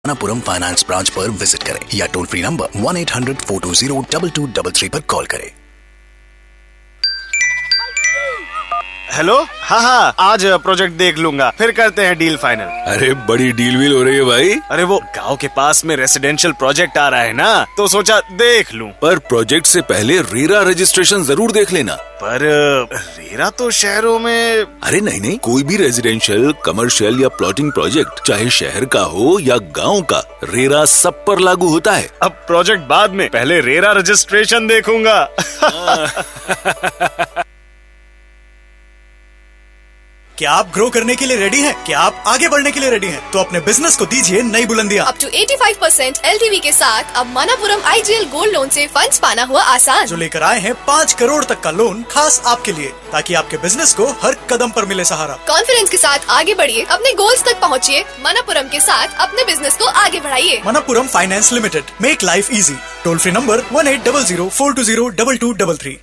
Manappuram finance branch पर visit करें या टोल फ्री नंबर 1-800-420-2233 पर कॉल करें। हेलो, हाँ, आज प्रोजेक्ट देख लूंगा, फिर करते हैं डील फाइनल। अरे बड़ी डील व्हील हो रही है भाई। अरे वो गांव के पास में रेसिडेंशियल प्रोजेक्ट आ रहा है ना, तो सोचा देख लूं। पर प्रोजेक्ट से पहले रेरा रजिस्ट्रेशन जरूर देख लेना। पर रेरा तो शहरों में। अरे नहीं, कोई भी रेजिडेंशियल, कमर्शियल या प्लॉटिंग प्रोजेक्ट, चाहे शहर का हो या गांव का, रेरा सब पर लागू होता है। अब प्रोजेक्ट बाद में, पहले रेरा रजिस्ट्रेशन देखूंगा। क्या आप ग्रो करने के लिए रेडी हैं? क्या आप आगे बढ़ने के लिए रेडी हैं? तो अपने बिजनेस को दीजिए नई बुलंदियां। अप टू 85% LTV के साथ अब मनापुरम IGL गोल्ड लोन से फंड्स पाना हुआ आसान। जो लेकर आए हैं 5 करोड़ तक का लोन खास आपके लिए, ताकि आपके बिजनेस को हर कदम पर मिले सहारा। कॉन्फिडेंस के साथ आगे बढ़िए, अपने गोल्स तक पहुँचिए। मनापुरम के साथ अपने बिजनेस को आगे बढ़ाइए। Manappuram finance limited, make life easy. Toll free number 1800-420-2233।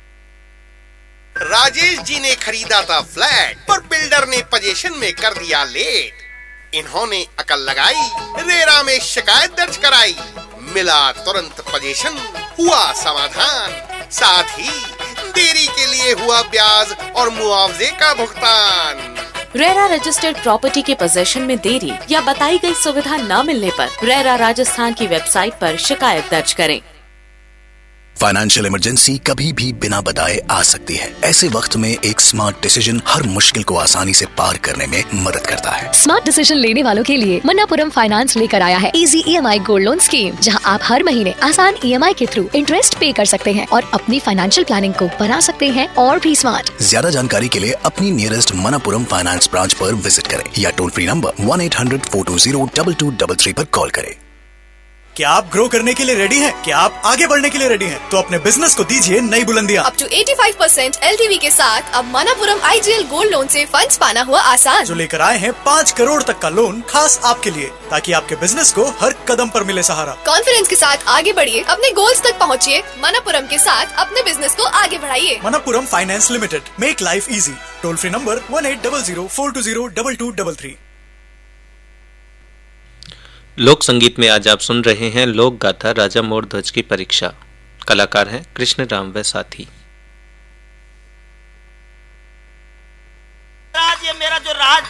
Rajesh ji ने खरीदा था फ्लैट, पर बिल्डर ने पोजीशन में कर दिया लेट। इन्होंने अकल लगाई, रेरा में शिकायत दर्ज कराई, मिला तुरंत पोजीशन, हुआ समाधान। साथ ही देरी के लिए हुआ ब्याज और मुआवजे का भुगतान। रेरा रजिस्टर्ड प्रॉपर्टी के पोजीशन में देरी या बताई गई सुविधा न मिलने पर रेरा राजस्थान की वेबसाइट पर शिकायत दर्ज करें। फाइनेंशियल इमरजेंसी कभी भी बिना बताए आ सकती है। ऐसे वक्त में एक स्मार्ट डिसीजन हर मुश्किल को आसानी से पार करने में मदद करता है। स्मार्ट डिसीजन लेने वालों के लिए मनापुरम फाइनेंस लेकर आया है easy EMI gold loan scheme, जहां आप हर महीने आसान EMI के थ्रू इंटरेस्ट पे कर सकते हैं और अपनी फाइनेंशियल प्लानिंग को बना सकते हैं और भी स्मार्ट। ज्यादा जानकारी के लिए अपनी नियरेस्ट मनापुरम फाइनेंस ब्रांच पर विजिट करें या टोल फ्री नंबर 1-800-420-2233 पर कॉल करें। क्या आप ग्रो करने के लिए रेडी हैं? क्या आप आगे बढ़ने के लिए रेडी हैं? तो अपने बिजनेस को दीजिए नई बुलंदियां। अप टू 85% LTV के साथ अब मनापुरम IGL गोल्ड लोन से फंड्स पाना हुआ आसान। जो लेकर आए हैं 5 करोड़ तक का लोन खास आपके लिए, ताकि आपके बिजनेस को हर कदम पर मिले सहारा। कॉन्फिडेंस के साथ आगे बढ़िए, अपने गोल्स तक पहुँचिए। मनापुरम के साथ अपने बिजनेस को आगे बढ़ाइए। Manappuram finance limited, make life easy. Toll free number 1800-420-2233। लोक संगीत में आज आप सुन रहे हैं लोक गाथा राजा मोर ध्वज की परीक्षा। कलाकार हैं कृष्ण राम व साथी। ये मेरा जो राज